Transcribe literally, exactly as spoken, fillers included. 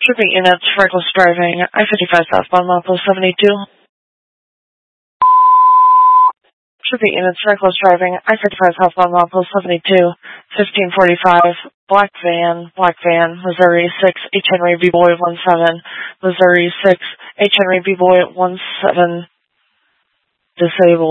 Traffic units, reckless driving, I fifty-five southbound, Mount seventy-two. Traffic units, reckless driving, I fifty-five southbound, Mount seventy-two. fifteen forty-five, black van, black van, Missouri six, H. Henry B. Boy one seven, Missouri six, H. Henry B. Boy one seven, disabled.